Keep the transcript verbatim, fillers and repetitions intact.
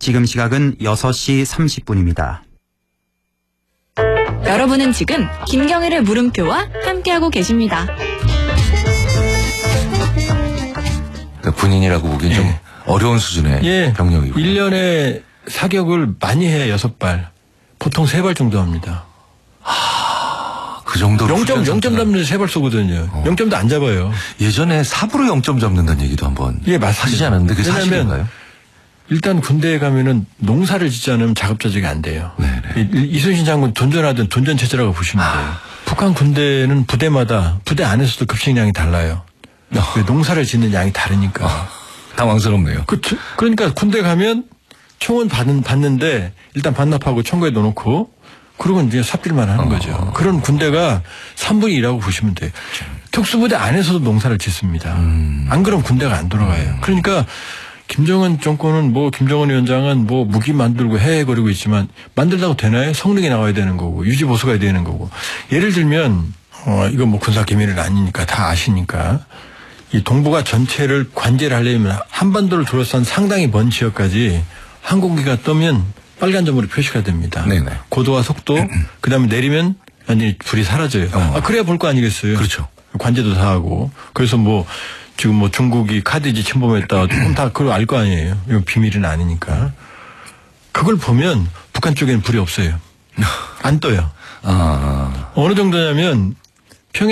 지금 시각은 여섯 시 삼십 분입니다. 여러분은 지금 김경일의 물음표와 함께하고 계십니다. 그러니까 군인이라고 보기엔 예. 좀 어려운 수준의 예. 병력이고. 일 년에 사격을 많이 해야 여섯 발. 보통 세 발 정도 합니다. 하, 그 정도로. 영 점, 영 점 잡는 세 발 쏘거든요. 어. 영 점도 안 잡아요. 예전에 삽으로 영 점 잡는다는 얘기도 한번. 예, 맞습니다. 하시지 않았는데 그게 사실인가요? 일단 군대에 가면은 농사를 짓지 않으면 작업자직이 안 돼요. 네네. 이순신 장군 돈전하던 돈전체제라고 보시면 돼요. 아. 북한 군대는 부대마다 부대 안에서도 급식량이 달라요. 아. 농사를 짓는 양이 다르니까. 아. 당황스럽네요. 그, 그러니까 군대 가면 총은 받는, 받는데 일단 반납하고 청구에 넣어놓고 그러고 이제 삽질만 하는 어. 거죠. 그런 군대가 삼분의 이라고 보시면 돼요. 특수부대 안에서도 농사를 짓습니다. 음. 안 그러면 군대가 안 돌아가요. 음. 그러니까 김정은 정권은 뭐 김정은 위원장은 뭐 무기 만들고 헤헤거리고 있지만 만들다고 되나요? 성능이 나와야 되는 거고 유지 보수가 되는 거고. 예를 들면 어 이거 뭐 군사 기밀은 아니니까 다 아시니까 이 동북아 전체를 관제를 하려면 한반도를 둘러싼 상당히 먼 지역까지 항공기가 뜨면 빨간 점으로 표시가 됩니다. 네네. 고도와 속도 그다음에 내리면 완전히 불이 사라져요. 어. 아, 그래야 볼 거 아니겠어요? 그렇죠. 관제도 다 하고 그래서 뭐 지금 뭐 중국이 카드지 침범했다. 조금 다 그걸 알 거 아니에요. 이거 비밀은 아니니까. 그걸 보면 북한 쪽에는 불이 없어요. 안 떠요. 아. 어느 정도냐면